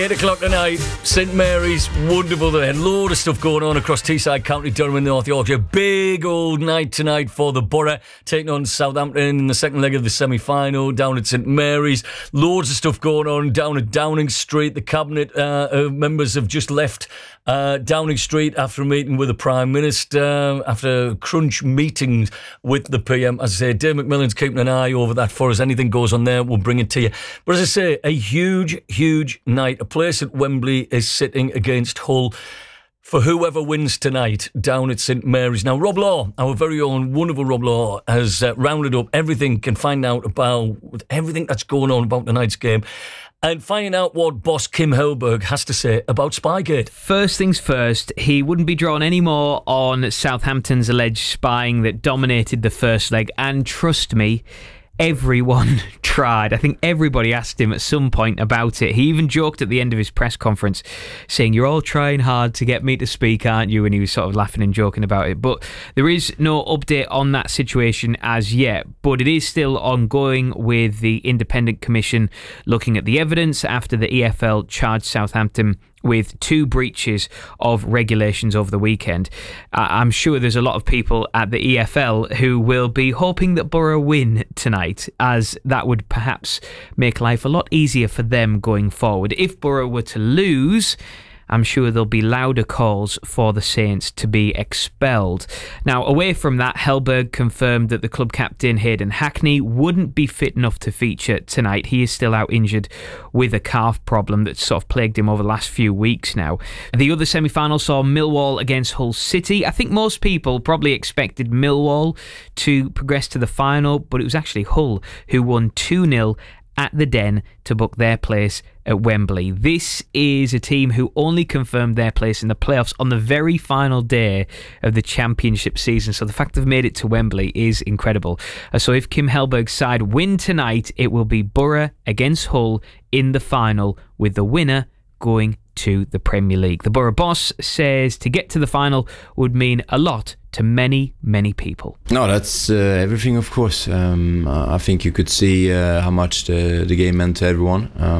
8 o'clock tonight, St Mary's, wonderful. They had a load of stuff going on across Teesside County, Durham and North Yorkshire. Big old night tonight for the Borough, taking on Southampton in the second leg of the semi-final down at St Mary's. Loads of stuff going on down at Downing Street. The Cabinet members have just left Downing Street after a meeting with the Prime Minister, after crunch meetings with the PM. As I say, Dave McMillan's keeping an eye over that for us. Anything goes on there, we'll bring it to you. But as I say, a huge, huge night. A place at Wembley is sitting against Hull for whoever wins tonight down at St Mary's. Now, Rob Law, our very own wonderful Rob Law, has rounded up everything, can find out about everything that's going on about tonight's game, and finding out what boss Kim Hellberg has to say about Spygate. First things first, he wouldn't be drawn any more on Southampton's alleged spying that dominated the first leg, and trust me, everyone tried. I think everybody asked him at some point about it. He even joked at the end of his press conference saying, "You're all trying hard to get me to speak, aren't you?" And he was sort of laughing and joking about it. But there is no update on that situation as yet. But it is still ongoing, with the Independent Commission looking at the evidence after the EFL charged Southampton with 2 breaches of regulations over the weekend. I'm sure there's a lot of people at the EFL who will be hoping that Borough win tonight, as that would perhaps make life a lot easier for them going forward. If Borough were to lose, I'm sure there'll be louder calls for the Saints to be expelled. Now, away from that, Hellberg confirmed that the club captain, Hayden Hackney, wouldn't be fit enough to feature tonight. He is still out injured with a calf problem that's sort of plagued him over the last few weeks now. The other semi-final saw Millwall against Hull City. I think most people probably expected Millwall to progress to the final, but it was actually Hull who won 2-0 at the Den to book their place at Wembley. This is a team who only confirmed their place in the playoffs on the very final day of the championship season, so the fact they've made it to Wembley is incredible. So if Kim Hellberg's side win tonight, it will be Borough against Hull in the final, with the winner going to the Premier League. The Borough boss says to get to the final would mean a lot to many, many people. No, that's everything, of course. I think you could see how much the game meant to everyone.